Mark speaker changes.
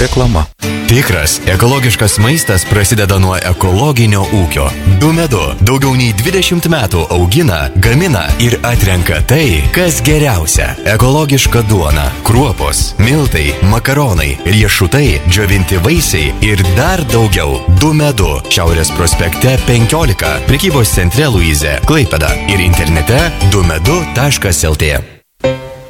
Speaker 1: Reklama.
Speaker 2: Tikras ekologiškas maistas prasideda nuo ekologinio ūkio. Dumedu daugiau nei 20 metų augina, gamina ir atrenka tai, kas geriausia. Ekologiška duona, kruopos, miltai, makaronai, riešutai, džiovinti vaisiai ir dar daugiau. Dumedu, Šiaurės prospekte 15, prekybos centre Luize, Klaipėda ir internete dumedu.lt.